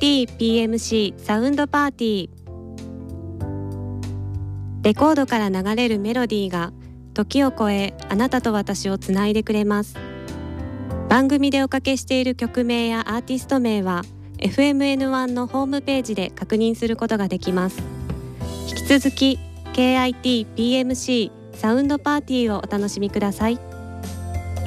KITPMC サウンドパーティー。レコードから流れるメロディーが時を超えあなたと私をつないでくれます。番組でおかけしている曲名やアーティスト名は FMN1 のホームページで確認することができます。引き続き KITPMC サウンドパーティーをお楽しみください。